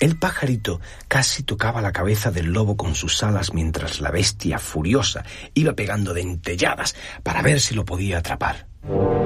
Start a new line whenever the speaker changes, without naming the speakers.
El pajarito casi tocaba la cabeza del lobo con sus alas mientras la bestia, furiosa, iba pegando dentelladas para ver si lo podía atrapar.